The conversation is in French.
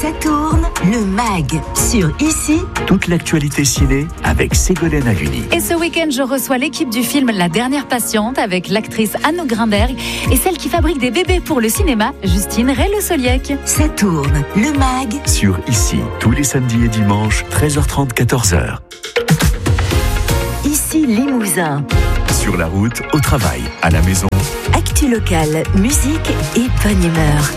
Ça tourne, le MAG. Sur Ici, toute l'actualité ciné avec Ségolène Haluni. Et ce week-end, je reçois l'équipe du film La Dernière Patiente avec l'actrice Anne Grimberg et celle qui fabrique des bébés pour le cinéma, Justine Rey-Le-Soliec. Ça tourne, le MAG. Sur Ici, tous les samedis et dimanches, 13h30, 14h. Ici Limousin. Sur la route, au travail, à la maison. Actu locale, musique et bonne humeur.